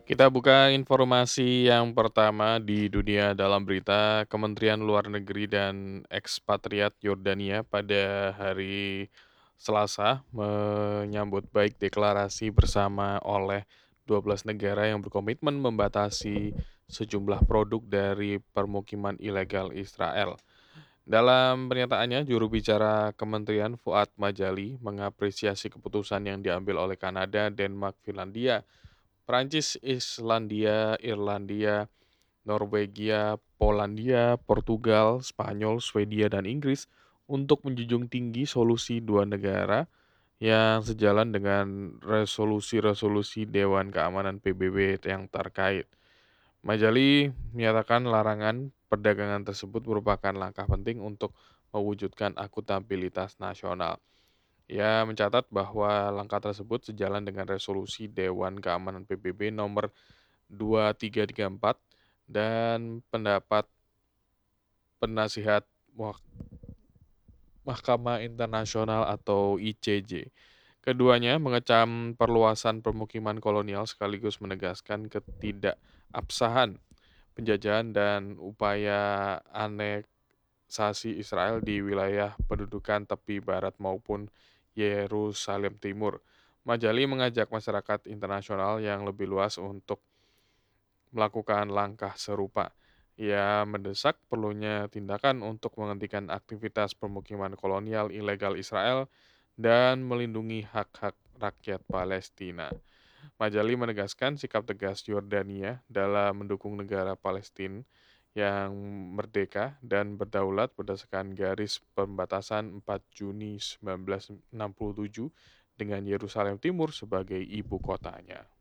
Kita buka informasi yang pertama di dunia dalam berita. Kementerian Luar Negeri dan Ekspatriat Yordania pada hari Selasa menyambut baik deklarasi bersama oleh 12 negara yang berkomitmen membatasi sejumlah produk dari permukiman ilegal Israel. Dalam pernyataannya, juru bicara Kementerian Fuad Majali mengapresiasi keputusan yang diambil oleh Kanada, Denmark, Finlandia, Prancis, Islandia, Irlandia, Norwegia, Polandia, Portugal, Spanyol, Swedia, dan Inggris untuk menjunjung tinggi solusi dua negara yang sejalan dengan resolusi-resolusi Dewan Keamanan PBB yang terkait. Majali menyatakan larangan perdagangan tersebut merupakan langkah penting untuk mewujudkan akuntabilitas nasional. Ia mencatat bahwa langkah tersebut sejalan dengan resolusi Dewan Keamanan PBB nomor 2334 dan pendapat penasihat Mahkamah Internasional atau ICJ. Keduanya mengecam perluasan permukiman kolonial sekaligus menegaskan ketidakabsahan penjajahan dan upaya aneksasi Israel di wilayah pendudukan tepi barat maupun Yerusalem Timur. Majali mengajak masyarakat internasional yang lebih luas untuk melakukan langkah serupa. Ia mendesak perlunya tindakan untuk menghentikan aktivitas permukiman kolonial ilegal Israel dan melindungi hak-hak rakyat Palestina. Majali menegaskan sikap tegas Yordania dalam mendukung negara Palestina yang merdeka dan berdaulat berdasarkan garis pembatasan 4 Juni 1967 dengan Yerusalem Timur sebagai ibu kotanya.